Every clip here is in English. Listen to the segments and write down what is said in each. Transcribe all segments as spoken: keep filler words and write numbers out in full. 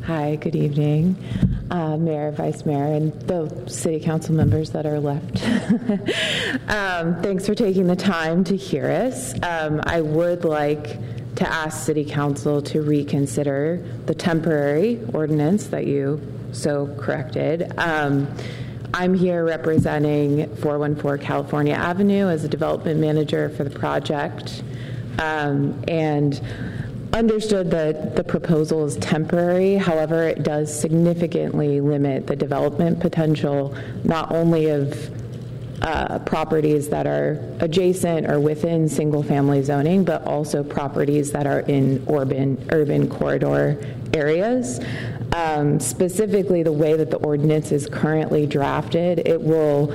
Hi, good evening, uh, Mayor, Vice Mayor, and the City Council members that are left. um, thanks for taking the time to hear us. Um, I would like to ask City Council to reconsider the temporary ordinance that you so corrected. Um, I'm here representing four one four California Avenue as a development manager for the project, um, and understood that the proposal is temporary. However, it does significantly limit the development potential, not only of uh, properties that are adjacent or within single-family zoning, but also properties that are in urban, urban corridor areas. Um, specifically, the way that the ordinance is currently drafted, it will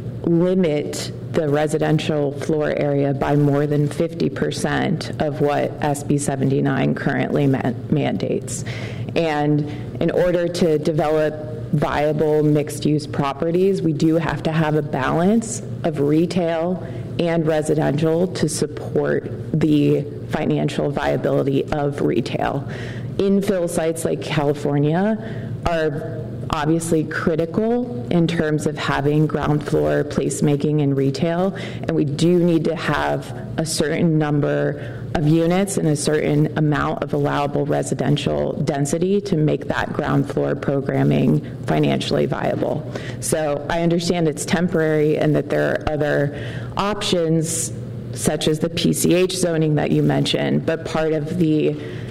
limit the residential floor area by more than fifty percent of what S B seventy-nine currently man- mandates. And in order to develop viable mixed-use properties, we do have to have a balance of retail and residential to support the financial viability of retail. Infill sites like California are obviously critical in terms of having ground floor placemaking in retail, and we do need to have a certain number of units and a certain amount of allowable residential density to make that ground floor programming financially viable. So I understand it's temporary and that there are other options such as the P C H zoning that you mentioned, but part of the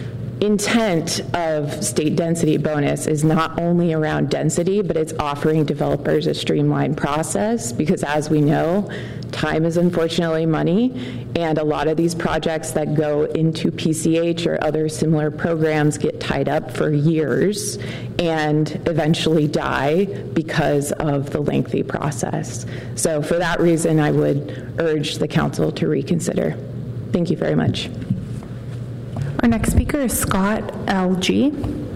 intent of state density bonus is not only around density, but it's offering developers a streamlined process, because as we know, time is unfortunately money, and a lot of these projects that go into P C H or other similar programs get tied up for years and eventually die because of the lengthy process. So for that reason, I would urge the council to reconsider. Thank you very much. Our next speaker is Scott L G.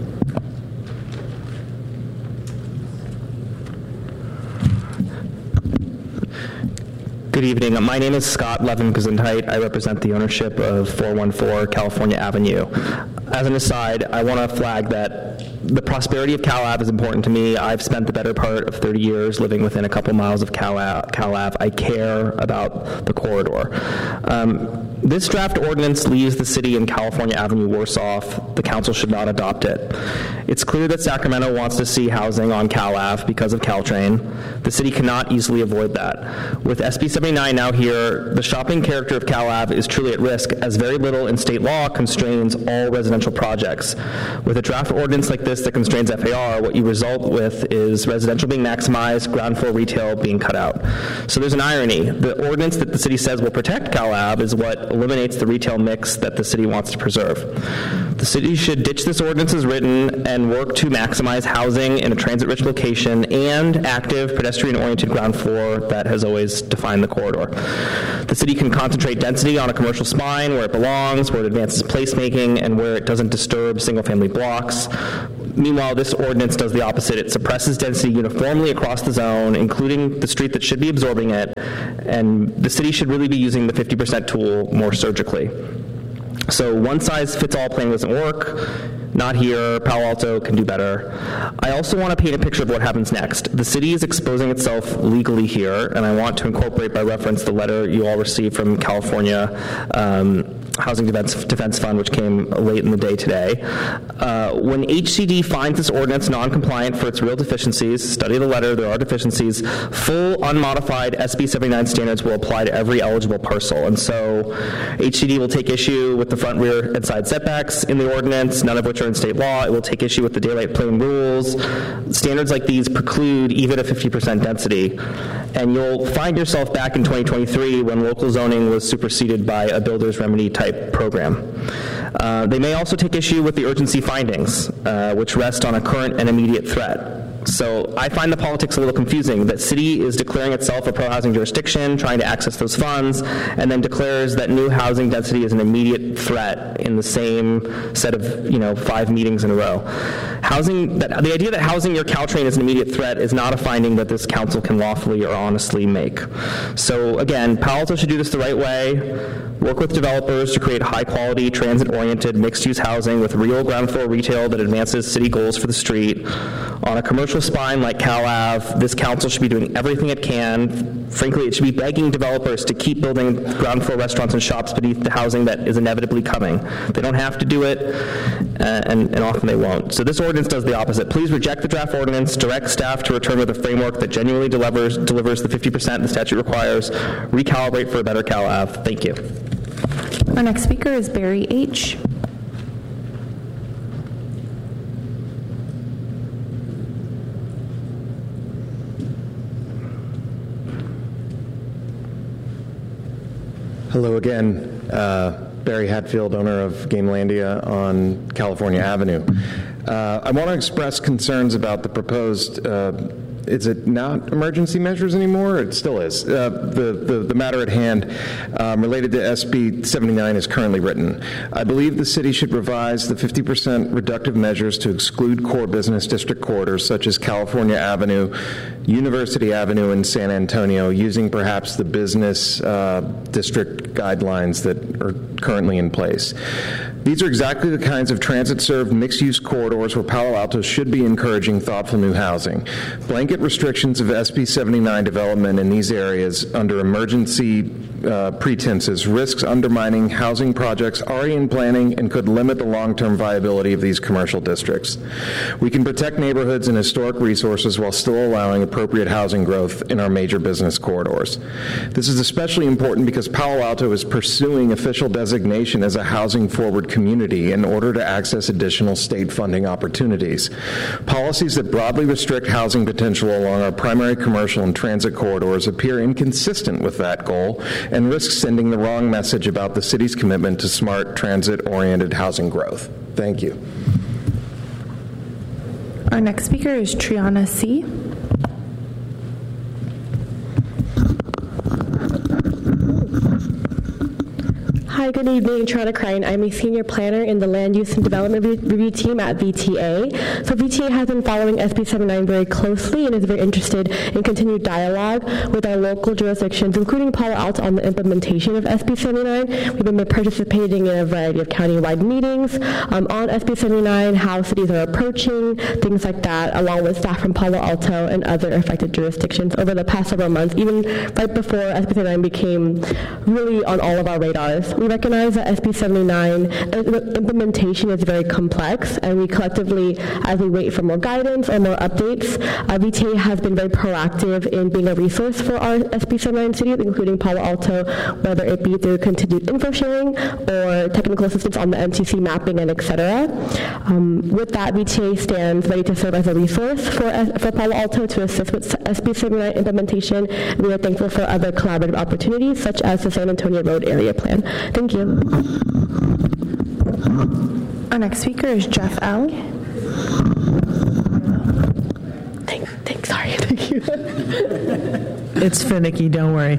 Good evening. My name is Scott Levin-Gesundheit. I represent the ownership of four one four California Avenue. As an aside, I want to flag that the prosperity of Cal Ave is important to me. I've spent the better part of thirty years living within a couple miles of Cal Ave. Cal Ave. I care about the corridor. Um, This draft ordinance leaves the city and California Avenue worse off. The council should not adopt it. It's clear that Sacramento wants to see housing on Cal Ave because of Caltrain. The city cannot easily avoid that. With S B seventy-nine now here, the shopping character of Cal Ave is truly at risk, as very little in state law constrains all residential projects. With a draft ordinance like this that constrains F A R, what you result with is residential being maximized, ground floor retail being cut out. So there's an irony. The ordinance that the city says will protect Cal Ave is what eliminates the retail mix that the city wants to preserve. The city should ditch this ordinance as written and work to maximize housing in a transit-rich location and active pedestrian-oriented ground floor that has always defined the corridor. The city can concentrate density on a commercial spine where it belongs, where it advances placemaking, and where it doesn't disturb single-family blocks. Meanwhile, this ordinance does the opposite. It suppresses density uniformly across the zone, including the street that should be absorbing it, and the city should really be using the fifty percent tool more surgically. So one-size-fits-all plan doesn't work. Not here. Palo Alto can do better. I also want to paint a picture of what happens next. The city is exposing itself legally here, and I want to incorporate by reference the letter you all received from California um, Housing Defense, Defense Fund, which came late in the day today. Uh, when H C D finds this ordinance non-compliant for its real deficiencies, study the letter, there are deficiencies, full unmodified S B seventy-nine standards will apply to every eligible parcel. And so H C D will take issue with the front, rear, and side setbacks in the ordinance, none of which are in state law. It will take issue with the daylight plane rules. Standards like these preclude even a fifty percent density. And you'll find yourself back in twenty twenty-three when local zoning was superseded by a builder's remedy type program. Uh, they may also take issue with the urgency findings, uh, which rest on a current and immediate threat. So I find the politics a little confusing. That city is declaring itself a pro-housing jurisdiction, trying to access those funds, and then declares that new housing density is an immediate threat in the same set of, you know, five meetings in a row. Housing, that, the idea that housing near Caltrain is an immediate threat is not a finding that this council can lawfully or honestly make. So again, Palo Alto should do this the right way. work with developers to create high-quality, transit-oriented, mixed-use housing with real ground-floor retail that advances city goals for the street. On a commercial spine like Cal Ave, this council should be doing everything it can. Frankly, it should be begging developers to keep building ground-floor restaurants and shops beneath the housing that is inevitably coming. They don't have to do it, uh, and, and often they won't. So this ordinance does the opposite. Please reject the draft ordinance, direct staff to return with a framework that genuinely delivers, delivers the fifty percent the statute requires, recalibrate for a better Cal Ave. Thank you. Our next speaker is Barry H. Hello again. Uh, Barry Hatfield, owner of Gamelandia on California Avenue. Uh, I want to express concerns about the proposed, uh, is it not emergency measures anymore? It still is. Uh, the, the, the matter at hand um, related to S B seventy-nine is currently written. I believe the city should revise the fifty percent reductive measures to exclude core business district corridors such as California Avenue, University Avenue, and San Antonio, using perhaps the business uh, district guidelines that are currently in place. These are exactly the kinds of transit-served mixed-use corridors where Palo Alto should be encouraging thoughtful new housing. Blanket restrictions of S B seventy-nine development in these areas under emergency uh, pretenses risks undermining housing projects already in planning and could limit the long-term viability of these commercial districts. We can protect neighborhoods and historic resources while still allowing appropriate housing growth in our major business corridors. This is especially important because Palo Alto is pursuing official designation as a housing-forward community in order to access additional state funding opportunities. Policies that broadly restrict housing potential along our primary commercial and transit corridors appear inconsistent with that goal and risk sending the wrong message about the city's commitment to smart, transit-oriented housing growth. Thank you. Our next speaker is Triana C. Hi, good evening. Triana Crane. I'm a senior planner in the Land Use and Development Re- Review Team at V T A. So V T A has been following S B seventy-nine very closely and is very interested in continued dialogue with our local jurisdictions, including Palo Alto, on the implementation of S B seventy-nine. We've been participating in a variety of county-wide meetings um, on S B seventy-nine, how cities are approaching, things like that, along with staff from Palo Alto and other affected jurisdictions over the past several months, even right before S B seventy-nine became really on all of our radars. We recognize that S B seventy-nine implementation is very complex, and we collectively, as we wait for more guidance or more updates, uh, V T A has been very proactive in being a resource for our S B seventy-nine cities, including Palo Alto, whether it be through continued info sharing or technical assistance on the M T C mapping and et cetera. Um, with that, V T A stands ready to serve as a resource for, for Palo Alto to assist with S B seventy-nine implementation, and we are thankful for other collaborative opportunities, such as the San Antonio Road Area Plan. Thank you. Our next speaker is Jeff L. Thanks, thanks, sorry, thank you. It's finicky, don't worry.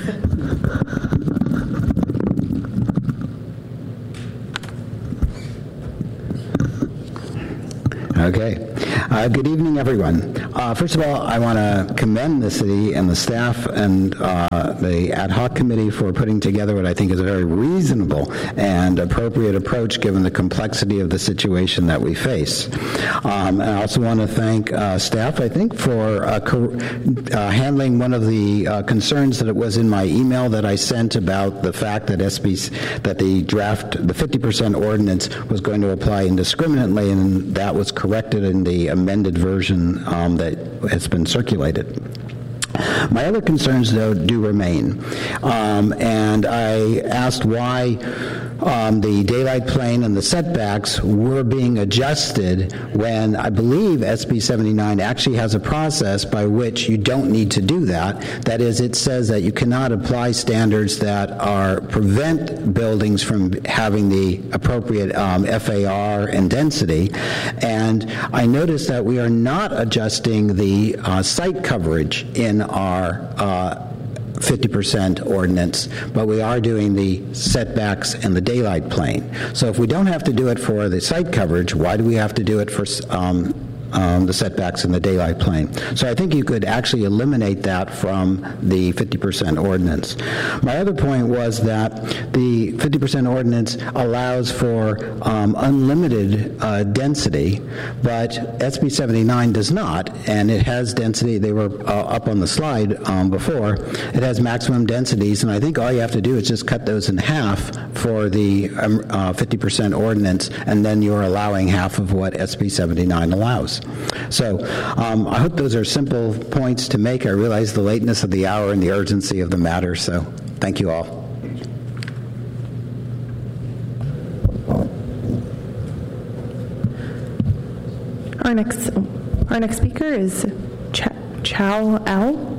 Okay. Uh, good evening, everyone. Uh, first of all, I want to commend the city and the staff and uh, the ad hoc committee for putting together what I think is a very reasonable and appropriate approach given the complexity of the situation that we face. Um, and I also want to thank uh, staff, I think, for uh, co- uh, handling one of the uh, concerns that it was in my email that I sent about the fact that S B that the draft, the fifty percent ordinance was going to apply indiscriminately, and that was corrected in the amended version um, that has been circulated. My other concerns, though, do remain. Um, and I asked why um, the daylight plane and the setbacks were being adjusted when I believe S B seventy-nine actually has a process by which you don't need to do that. That is, it says that you cannot apply standards that are prevent buildings from having the appropriate um, F A R and density. And I noticed that we are not adjusting the uh, site coverage in our uh, fifty percent ordinance, but we are doing the setbacks and the daylight plane. So if we don't have to do it for the site coverage, why do we have to do it for um, um, the setbacks in the daylight plane. So I think you could actually eliminate that from the fifty percent ordinance. My other point was that the fifty percent ordinance allows for um, unlimited uh, density, but S B seventy-nine does not, and it has density. They were uh, up on the slide um, before. It has maximum densities, and I think all you have to do is just cut those in half for the um, uh, fifty percent ordinance, and then you're allowing half of what S B seventy-nine allows. So um, I hope those are simple points to make. I realize the lateness of the hour and the urgency of the matter, so thank you all. Our next, our next speaker is Ch- Chow L.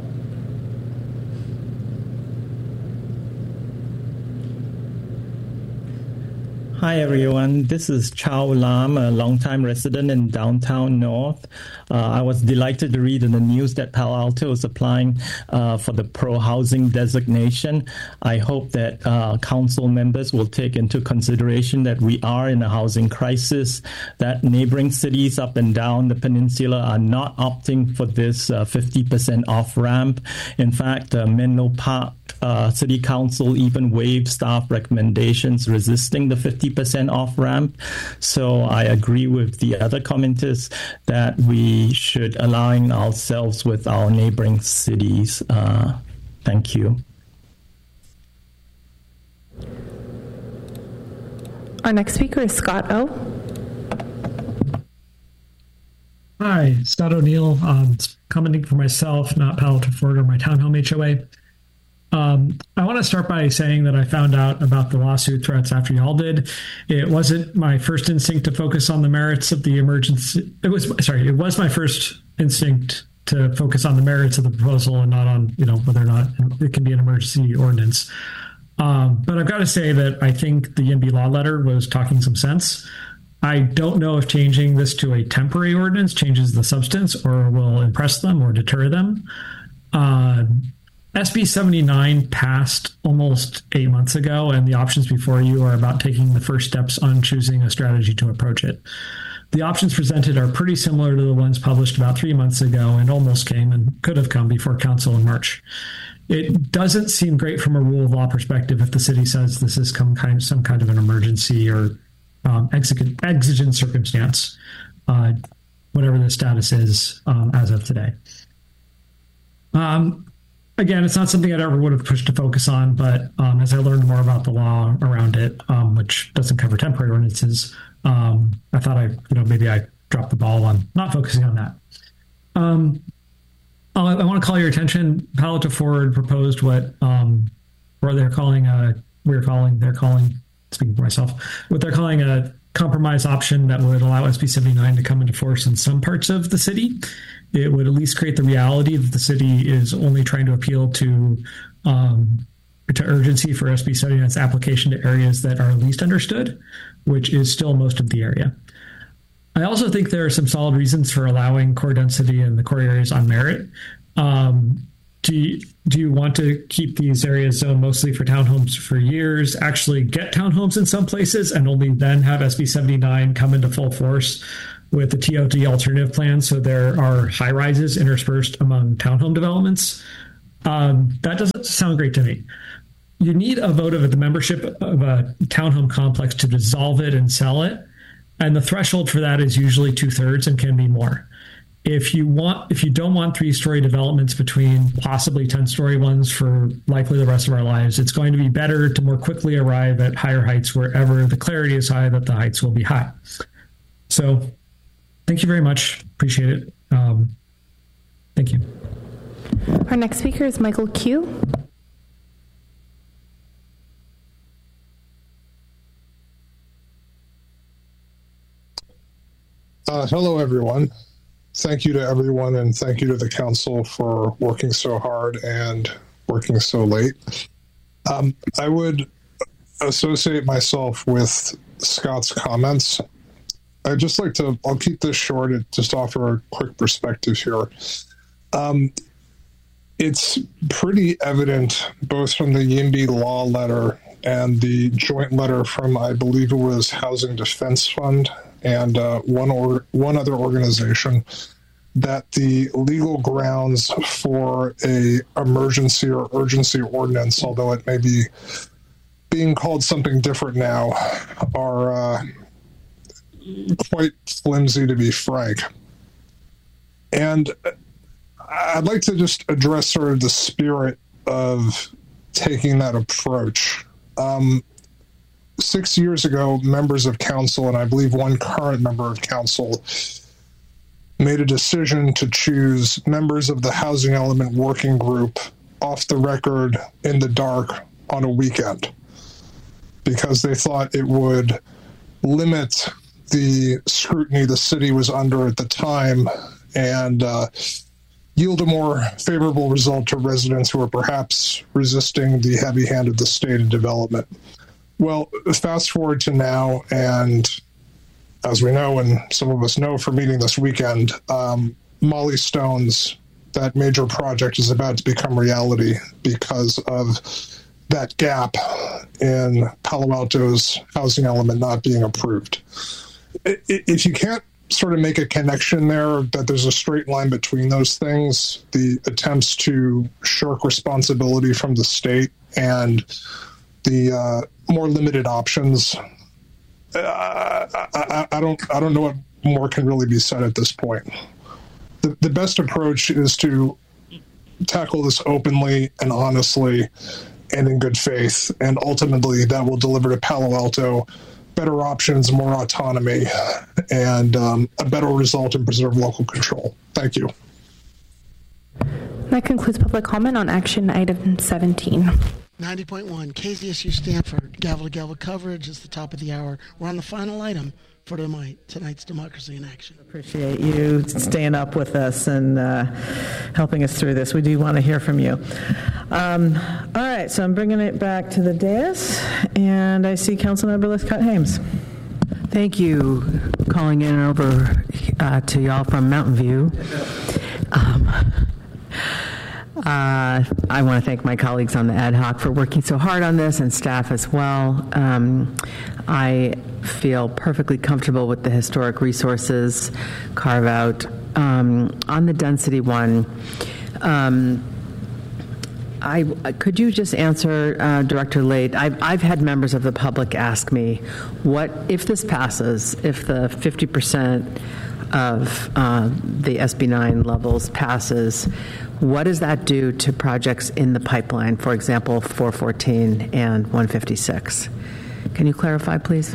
Hi, everyone. This is Chow Lam, a longtime resident in downtown North. Uh, I was delighted to read in the news that Palo Alto is applying uh, for the pro-housing designation. I hope that uh, council members will take into consideration that we are in a housing crisis, that neighboring cities up and down the peninsula are not opting for this uh, fifty percent off ramp. In fact, uh, Menlo Park Uh, City Council even waived staff recommendations resisting the fifty percent off ramp. So I agree with the other commenters that we should align ourselves with our neighboring cities. Uh, thank you. Our next speaker is Scott O. Hi, Scott O'Neill. Um, commenting for myself, not Palo Alto Ford or my townhome H O A. Um, I want to start by saying that I found out about the lawsuit threats after y'all did. It wasn't my first instinct to focus on the merits of the emergency. It was, sorry, it was my first instinct to focus on the merits of the proposal and not on, you know, whether or not it can be an emergency ordinance. Um, but I've got to say that I think the Y I N B law letter was talking some sense. I don't know if changing this to a temporary ordinance changes the substance or will impress them or deter them. Uh, S B seventy-nine passed almost eight months ago, and the options before you are about taking the first steps on choosing a strategy to approach it. The options presented are pretty similar to the ones published about three months ago and almost came and could have come before council in March. It doesn't seem great from a rule of law perspective if the city says this is some kind, some kind of an emergency or um, exigent, exigent circumstance, uh, whatever the status is um, as of today. Um, Again, it's not something I'd ever would have pushed to focus on, but um, as I learned more about the law around it, um, which doesn't cover temporary ordinances, um, I thought I, you know, maybe I dropped the ball on not focusing on that. Um, I, I want to call your attention. Palo Alto Ford proposed what, um, or they're calling a, we're calling, they're calling, speaking for myself, what they're calling a compromise option that would allow S B seventy-nine to come into force in some parts of the city. It would at least create the reality that the city is only trying to appeal to um, to urgency for S B seventy-nine's application to areas that are least understood, which is still most of the area. I also think there are some solid reasons for allowing core density in the core areas on merit. Um, do you, do you want to keep these areas zoned mostly for townhomes for years, actually get townhomes in some places, and only then have S B seventy-nine come into full force with the T O D alternative plan, so there are high rises interspersed among townhome developments? Um, that doesn't sound great to me. You need a vote of the membership of a townhome complex to dissolve it and sell it, and the threshold for that is usually two thirds and can be more. If you want, if you don't want three-story developments between possibly ten-story ones for likely the rest of our lives, it's going to be better to more quickly arrive at higher heights wherever the clarity is high that the heights will be high. So, thank you very much. Appreciate it. Um, thank you. Our next speaker is Michael Q. Uh, hello, everyone. Thank you to everyone, and thank you to the council for working so hard and working so late. Um, I would associate myself with Scott's comments. I'd just like to, I'll keep this short and just offer a quick perspective here. Um, it's pretty evident, both from the Y I N B law letter and the joint letter from, I believe it was Housing Defense Fund, and uh, one or one other organization that the legal grounds for a emergency or urgency ordinance, although it may be being called something different now, are uh, quite flimsy, to be frank. And I'd like to just address sort of the spirit of taking that approach. Um, six years ago, members of council, and I believe one current member of council, made a decision to choose members of the Housing Element Working Group off the record in the dark on a weekend because they thought it would limit the scrutiny the city was under at the time and uh, yield a more favorable result to residents who are perhaps resisting the heavy hand of the state in development. Well, fast forward to now, and as we know, and some of us know from meeting this weekend, um, Molly Stone's, that major project is about to become reality because of that gap in Palo Alto's housing element not being approved. If you can't sort of make a connection there, that there's a straight line between those things, the attempts to shirk responsibility from the state and the uh, more limited options, Uh, I, I don't. I don't know what more can really be said at this point. The, the best approach is to tackle this openly and honestly, and in good faith, and ultimately that will deliver to Palo Alto better options, more autonomy, and um, a better result and preserve local control. Thank you. That concludes public comment on action item seventeen. ninety point one K Z S U Stanford, gavel to gavel coverage. It's the top of the hour. We're on the final item for tonight, tonight's Democracy in Action. Appreciate you staying up with us and uh, helping us through this. We do want to hear from you. Um, all right, so I'm bringing it back to the dais, and I see Councilmember Lythcott Hames. Thank you. Calling in over uh, to y'all from Mountain View. Um, Uh, I want to thank my colleagues on the ad hoc for working so hard on this and staff as well. Um, I feel perfectly comfortable with the historic resources carve out. Um, on the density one, um, I, could you just answer, uh, Director Late? I've, I've had members of the public ask me, what if this passes, if the fifty percent of uh, the S B nine levels passes, what does that do to projects in the pipeline, for example, four fourteen and one fifty-six? Can you clarify, please?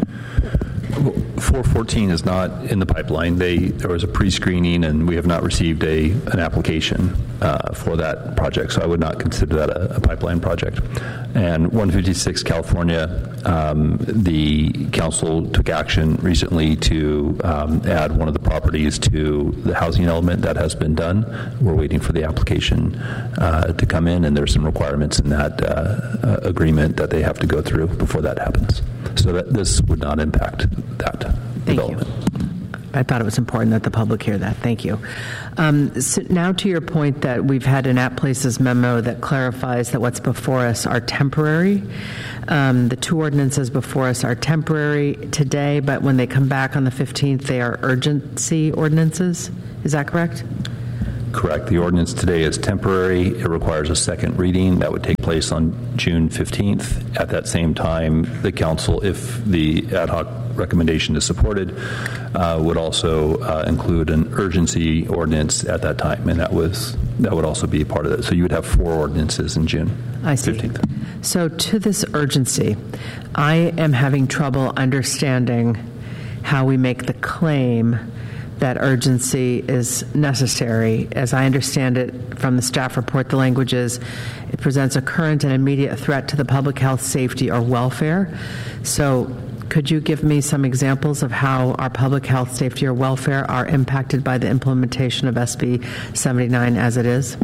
four fourteen is not in the pipeline. They, there was a pre-screening, and we have not received a an application uh, for that project, so I would not consider that a, a pipeline project. And one fifty-six California, um, the council took action recently to um, add one of the properties to the housing element. That has been done. We're waiting for the application uh, to come in, and there's some requirements in that uh, uh, agreement that they have to go through before that happens. So that this would not impact that Thank development. You. I thought it was important that the public hear that. Thank you. Um, so now to your point that we've had an App Places memo that clarifies that what's before us are temporary. Um, the two ordinances before us are temporary today, but when they come back on the fifteenth, they are urgency ordinances. Is that correct? Correct. The ordinance today is temporary. It requires a second reading. That would take place on June fifteenth. At that same time, the council, if the ad hoc recommendation is supported, uh, would also uh, include an urgency ordinance at that time, and that was that would also be a part of it. So you would have four ordinances in June I see. fifteenth. So to this urgency, I am having trouble understanding how we make the claim that urgency is necessary. As I understand it from the staff report, the language is, it presents a current and immediate threat to the public health, safety, or welfare. So could you give me some examples of how our public health, safety, or welfare are impacted by the implementation of S B seventy-nine as it is?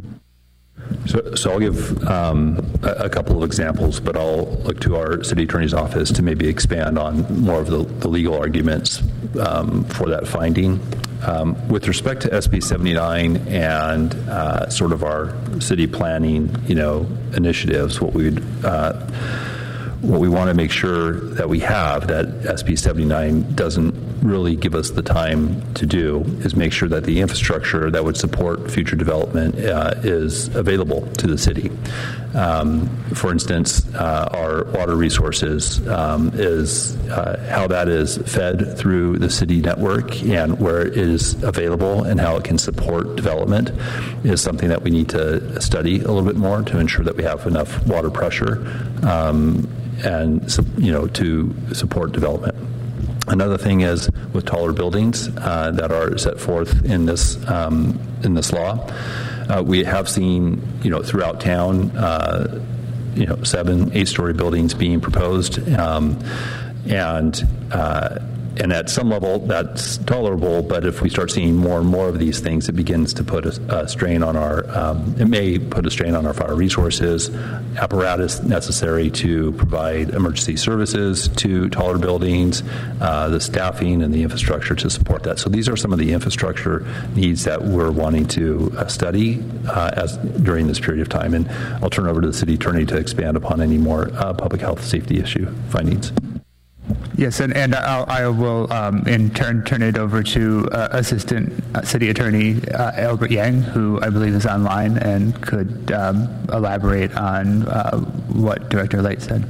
So, so I'll give um, a, a couple of examples, but I'll look to our city attorney's office to maybe expand on more of the, the legal arguments um, for that finding. Um, with respect to S B seventy-nine and uh, sort of our city planning, you know, initiatives, what we would uh, what we want to make sure that we have that S B seventy-nine doesn't really give us the time to do is make sure that the infrastructure that would support future development uh, is available to the city. Um, for instance, uh, our water resources um, is uh, how that is fed through the city network and where it is available and how it can support development is something that we need to study a little bit more to ensure that we have enough water pressure um, and you know to support development. Another thing is with taller buildings uh, that are set forth in this um, in this law. Uh, we have seen, you know, throughout town, uh, you know, seven, eight-story buildings being proposed, um, and uh, and at some level that's tolerable. But if we start seeing more and more of these things, it begins to put a, a strain on our. Um, it may put a strain on our fire resources, apparatus necessary to provide emergency services to taller buildings, uh, the staffing and the infrastructure to support that. So these are some of the infrastructure needs that we're wanting to uh, study uh, as during this period of time. And I'll turn over to the city attorney to expand upon any more uh, public health safety issue findings. Yes, and, and I'll, I will um, in turn turn it over to uh, Assistant uh, City Attorney uh, Albert Yang, who I believe is online and could um, elaborate on uh, what Director Light said.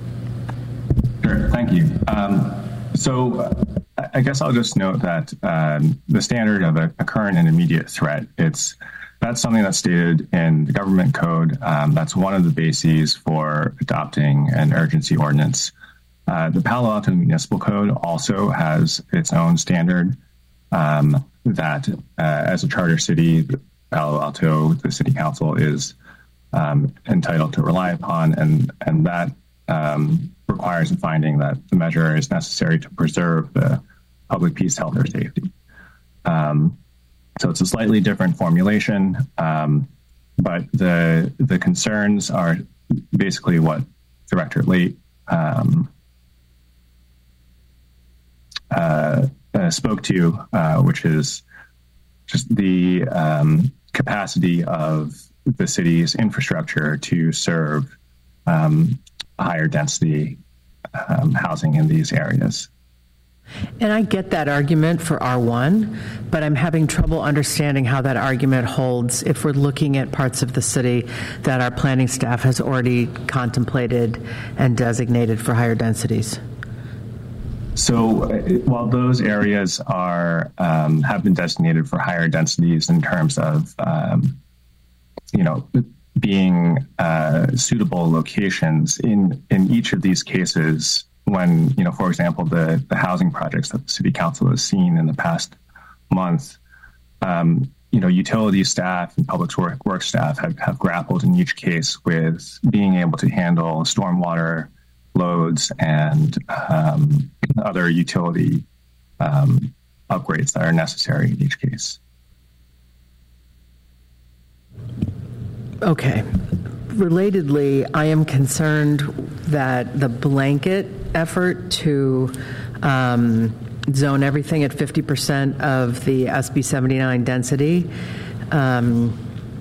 Sure, thank you. Um, so uh, I guess I'll just note that um, the standard of a, a current and immediate threat, it's that's something that's stated in the government code. Um, that's one of the bases for adopting an urgency ordinance. Uh, the Palo Alto Municipal Code also has its own standard um, that, uh, as a charter city, Palo Alto, the City Council, is um, entitled to rely upon, and and that um, requires a finding that the measure is necessary to preserve the public peace, health, or safety. Um, so it's a slightly different formulation, um, but the the concerns are basically what Director Late um, Uh, uh, spoke to, uh, which is just the um, capacity of the city's infrastructure to serve um, higher density um, housing in these areas. And I get that argument for R one, but I'm having trouble understanding how that argument holds if we're looking at parts of the city that our planning staff has already contemplated and designated for higher densities. So uh, while those areas are um, have been designated for higher densities in terms of, um, you know, being uh, suitable locations, in, in each of these cases, when, you know, for example, the, the housing projects that the City Council has seen in the past month, um, you know, utility staff and public work, work staff have, have grappled in each case with being able to handle stormwater loads and um, other utility um, upgrades that are necessary in each case. Okay. Relatedly, I am concerned that the blanket effort to um, zone everything at fifty percent of the S B seventy-nine density um,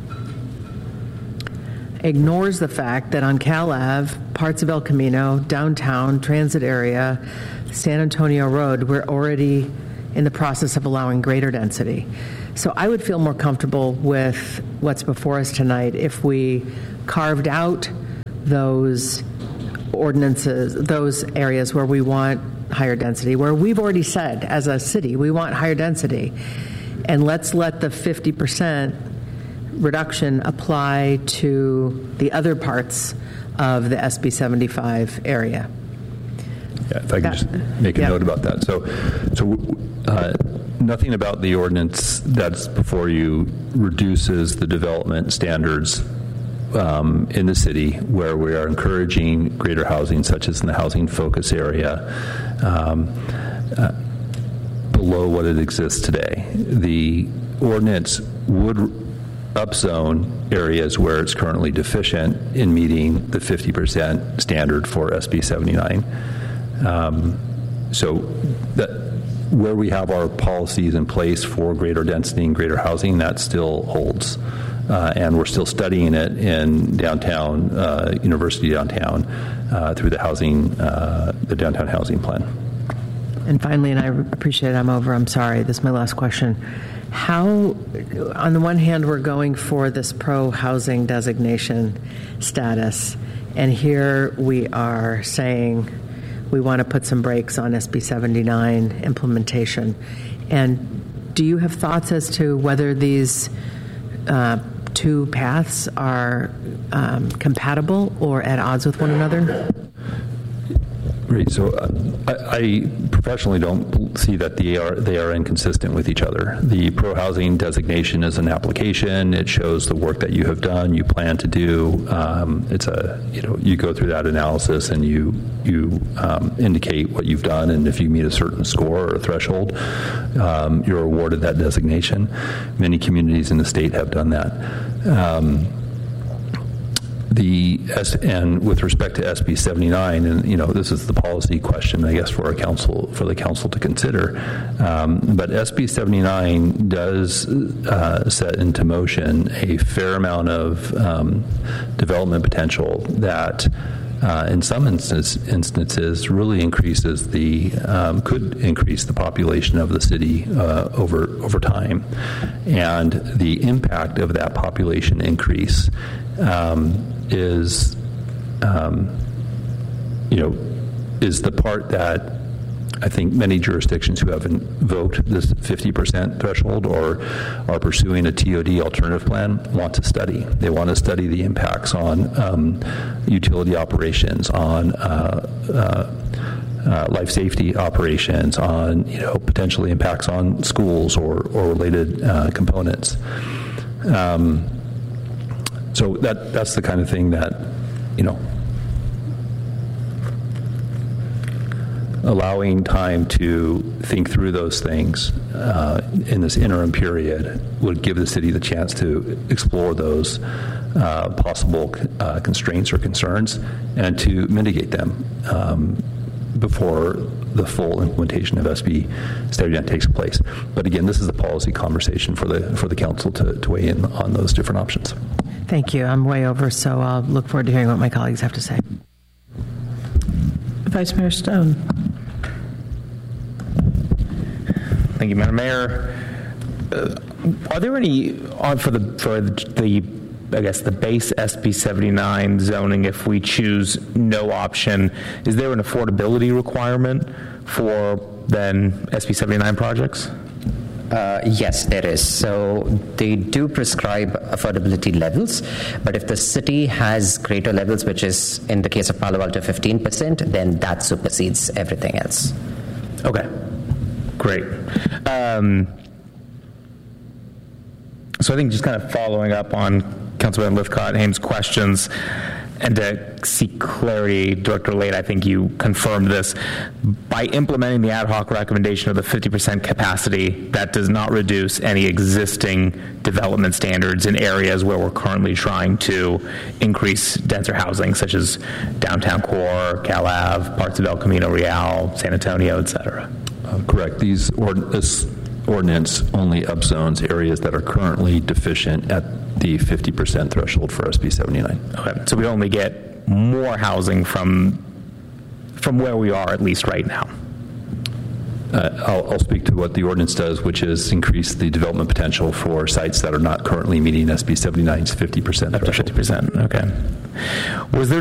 ignores the fact that on Cal Ave, parts of El Camino, downtown, transit area, San Antonio Road, we're already in the process of allowing greater density. So I would feel more comfortable with what's before us tonight if we carved out those ordinances, those areas where we want higher density, where we've already said as a city we want higher density, and let's let the fifty percent reduction apply to the other parts of the S B seventy-five area. Yeah, if I could just make a yeah. note about that. So, so uh, nothing about the ordinance that's before you reduces the development standards um, in the city where we are encouraging greater housing, such as in the housing focus area, um, uh, below what it exists today. The ordinance would upzone areas where it's currently deficient in meeting the fifty percent standard for S B seventy-nine. Um, so that where we have our policies in place for greater density and greater housing, that still holds. Uh, and we're still studying it in downtown, uh, University downtown, uh, through the housing, uh, the downtown housing plan. And finally, and I appreciate it, I'm over, I'm sorry, this is my last question. How, on the one hand, we're going for this pro-housing designation status, and here we are saying we want to put some brakes on S B seventy-nine implementation. And do you have thoughts as to whether these uh, two paths are um, compatible or at odds with one another? Right. So uh, I, I professionally don't see that they are they are inconsistent with each other. The pro-housing designation is an application. It shows the work that you have done, you plan to do. Um, it's a you know you go through that analysis and you you um, indicate what you've done, and if you meet a certain score or a threshold, um, you're awarded that designation. Many communities in the state have done that. Um, The S, and with respect to S B seventy-nine, and you know this is the policy question, I guess, for a council for the council to consider. Um, but S B seventy-nine does uh, set into motion a fair amount of um, development potential that, uh, in some instance, instances, really increases the um, could increase the population of the city uh, over over time, and the impact of that population increase. Um, is, um, you know, is the part that I think many jurisdictions who have invoked this fifty percent threshold or are pursuing a T O D alternative plan want to study. They want to study the impacts on um, utility operations, on uh, uh, uh, life safety operations, on, you know, potentially impacts on schools or, or related uh, components. Um, So that that's the kind of thing that, you know, allowing time to think through those things uh, in this interim period would give the city the chance to explore those uh, possible uh, constraints or concerns and to mitigate them um, before the full implementation of S B seventy-nine takes place. But again, this is a policy conversation for the for the council to, to weigh in on those different options. Thank you. I'm way over, so I'll look forward to hearing what my colleagues have to say. Vice Mayor Stone. Thank you, Madam Mayor. Uh, are there any on for the for the I guess the base S B seventy-nine zoning? If we choose no option, is there an affordability requirement for then S B seventy-nine projects? Uh, yes, there is. So they do prescribe affordability levels, but if the city has greater levels, which is in the case of Palo Alto fifteen percent, then that supersedes everything else. Okay, great. Um, so I think just kind of following up on Councilman Lifcott-Hames' questions, and to seek clarity, Director Late, I think you confirmed this. By implementing the ad hoc recommendation of the fifty percent capacity, that does not reduce any existing development standards in areas where we're currently trying to increase denser housing, such as downtown core, Cal Ave, parts of El Camino Real, San Antonio, et cetera. Uh, correct. These ord- this ordinance only upzones areas that are currently deficient at the fifty percent threshold for S B seventy-nine. Okay, so we only get more housing from from where we are, at least right now. Uh, I'll, I'll speak to what the ordinance does, which is increase the development potential for sites that are not currently meeting S B seventy-nine's fifty percent threshold. Up to fifty percent, okay. Was there